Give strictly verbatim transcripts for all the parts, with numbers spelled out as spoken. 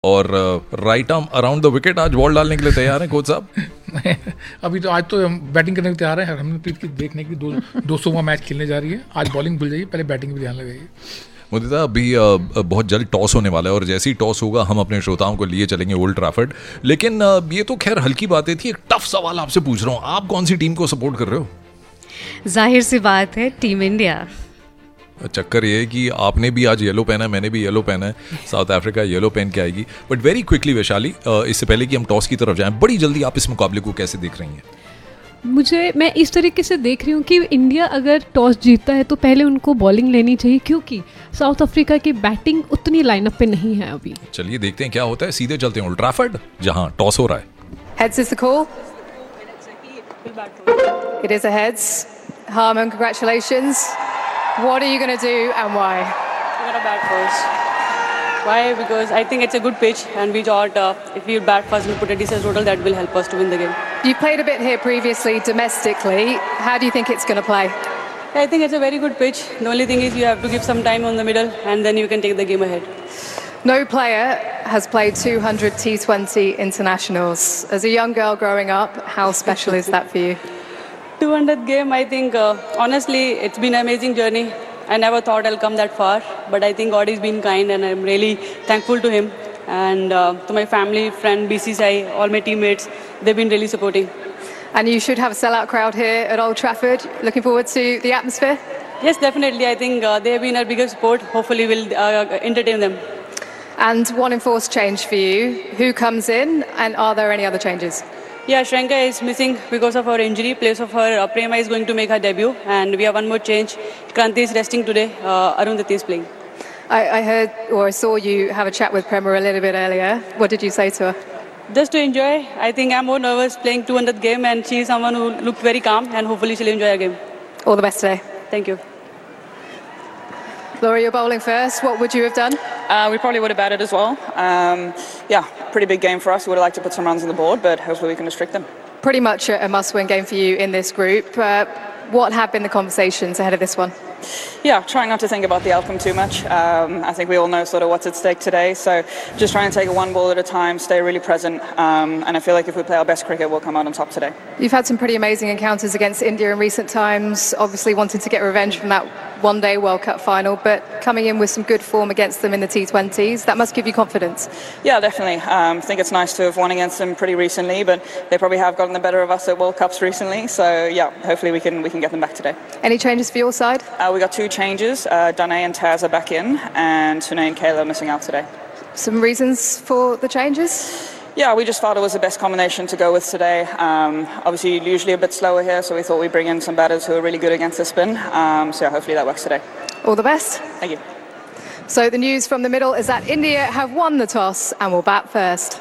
और right arm around the wicket आज ball डालने के लिए तैयार हैं कोच साहब? अभी तो आज तो हम बैटिंग करने के तैयार हैं। हमने प्रीत की देखने की दो दो सौवां मैच खेलने जा रही है। आज बॉलिंग भूल जाइए, पहले बैटिंग भी ध्यान लगाइए। मुदिता, अभी बहुत जल्द टॉस होने वाला है और जैसे ही टॉस होगा हम अपने श्रोताओं को लिए चलेंगे ओल्ड ट्रैफर्ड। लेकिन ये तो खैर हल्की बातें थी, एक टफ सवाल आपसे पूछ रहा हूँ, आप कौन सी टीम को सपोर्ट कर रहे हो? जाहिर सी बात है टीम इंडिया। चक्कर ये है कि आपने भी आज येलो पहना है, मैंने भी येलो पहना है, साउथ अफ्रीका येलो पहन के आएगी। बट वेरी क्विकली वैशाली, इससे पहले कि हम टॉस की तरफ जाएं, बड़ी जल्दी आप इस मुकाबले को कैसे देख रही हैं? मुझे मैं इस तरीके से देख रही हूँ कि इंडिया अगर टॉस जीतता है तो पहले उनको बॉलिंग लेनी चाहिए, क्योंकि साउथ अफ्रीका की बैटिंग उतनी लाइनअप पे नहीं है अभी। चलिए देखते हैं क्या होता है, सीधे चलते हैं ओल्ड ट्रैफर्ड जहां टॉस हो रहा है। Heads is the call. It is a heads. Harman, congratulations. What are you going to do and why? We're going to bat first. Why? Because I think it's a good pitch and we thought uh, if we bat first and put a decent total, that will help us to win the game. You played a bit here previously domestically. How do you think it's going to play? I think it's a very good pitch. The only thing is you have to give some time on the middle and then you can take the game ahead. No player has played two hundred T twenty internationals. As a young girl growing up, how special is that for you? two hundredth game, I think, uh, honestly, it's been an amazing journey. I never thought I'll come that far, but I think God has been kind and I'm really thankful to Him. And uh, to my family, friend, B C C I, all my teammates, they've been really supporting. And you should have a sellout crowd here at Old Trafford. Looking forward to the atmosphere? Yes, definitely. I think uh, they have been our biggest support. Hopefully we'll uh, entertain them. And one enforced change for you. Who comes in and are there any other changes? Yeah, Shrenka is missing because of her injury. Place of her, uh, Prema is going to make her debut. And we have one more change. Kranti is resting today. Uh, Arundhati is playing. I, I heard or I saw you have a chat with Prema a little bit earlier. What did you say to her? Just to enjoy. I think I'm more nervous playing two hundredth game and she's someone who looked very calm and hopefully she'll enjoy her game. All the best today. Thank you. Laura, you're bowling first. What would you have done? Uh, we probably would have batted as well. Um, yeah, pretty big game for us. We would have liked to put some runs on the board, but hopefully we can restrict them. Pretty much a, a must-win game for you in this group. Uh, what have been the conversations ahead of this one? Yeah, trying not to think about the outcome too much. Um, I think we all know sort of what's at stake today, so just trying to take it one ball at a time, stay really present, um, and I feel like if we play our best cricket, we'll come out on top today. You've had some pretty amazing encounters against India in recent times, obviously wanted to get revenge from that one-day World Cup final, but coming in with some good form against them in the T twenties, that must give you confidence. Yeah, definitely. Um, I think it's nice to have won against them pretty recently, but they probably have gotten the better of us at World Cups recently, so yeah, hopefully we can we can get them back today. Any changes for your side? Uh, we got two changes. Uh, Dane and Taz are back in, and Sunay and Kayla are missing out today. Some reasons for the changes? Yeah, we just thought it was the best combination to go with today. Um, obviously, usually a bit slower here, so we thought we'd bring in some batters who are really good against the spin. Um, so yeah, hopefully that works today. All the best. Thank you. So the news from the middle is that India have won the toss and will bat first.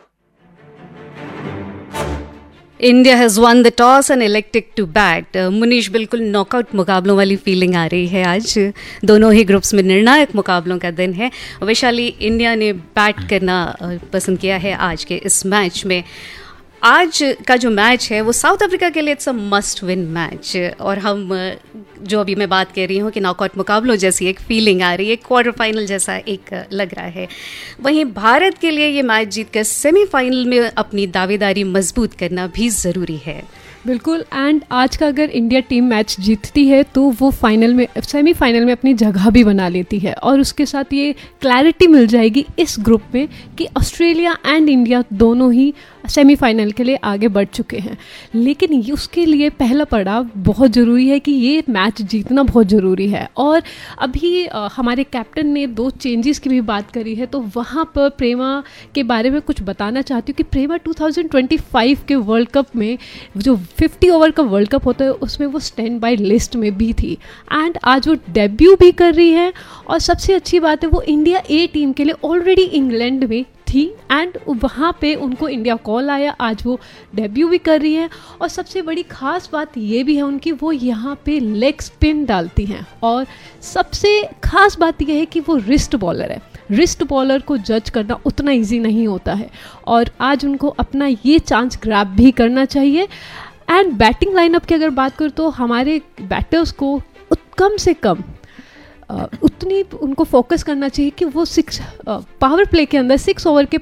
India has one the toss and elected to bat. Munish, बिल्कुल knockout मुकाबलों वाली feeling आ रही है आज। दोनों ही groups में निर्णायक मुकाबलों का दिन है। वैशाली, इंडिया ने बैट करना पसंद किया है आज के इस मैच में। आज का जो मैच है वो साउथ अफ्रीका के लिए it's a must win match, और हम जो अभी मैं बात कर रही हूँ कि नॉकआउट मुकाबलों जैसी एक फीलिंग आ रही है, क्वार्टर फाइनल जैसा एक लग रहा है। वहीं भारत के लिए ये मैच जीतकर सेमीफाइनल में अपनी दावेदारी मजबूत करना भी ज़रूरी है। बिल्कुल। एंड आज का अगर इंडिया टीम मैच जीतती है तो वो फाइनल में, सेमीफाइनल में अपनी जगह भी बना लेती है, और उसके साथ ये क्लैरिटी मिल जाएगी इस ग्रुप में कि ऑस्ट्रेलिया एंड इंडिया दोनों ही सेमीफाइनल के लिए आगे बढ़ चुके हैं। लेकिन उसके लिए पहला पड़ाव बहुत ज़रूरी है कि ये मैच जीतना बहुत ज़रूरी है। और अभी आ, हमारे कैप्टन ने दो चेंजेस की भी बात करी है, तो वहाँ पर प्रेमा के बारे में कुछ बताना चाहती हूँ कि प्रेमा टू थाउजेंड ट्वेंटी फाइव के वर्ल्ड कप में जो फिफ्टी ओवर का वर्ल्ड कप होता है उसमें वो स्टैंड बाय लिस्ट में भी थी, एंड आज वो डेब्यू भी कर रही है। और सबसे अच्छी बात है वो इंडिया ए टीम के लिए ऑलरेडी इंग्लैंड में थी, एंड वहाँ पे उनको इंडिया कॉल आया, आज वो डेब्यू भी कर रही है। और सबसे बड़ी ख़ास बात ये भी है उनकी, वो यहाँ पे लेग स्पिन डालती हैं, और सबसे ख़ास बात यह है कि वो रिस्ट बॉलर है। रिस्ट बॉलर को जज करना उतना इजी नहीं होता है, और आज उनको अपना ये चांस ग्रैब भी करना चाहिए। एंड बैटिंग लाइनअप की अगर बात करूँ तो हमारे बैटर्स को कम से कम Uh, उतनी उनको फोकस करना चाहिए कि वो सिक्स पावर प्ले के अंदर सिक्स ओवर के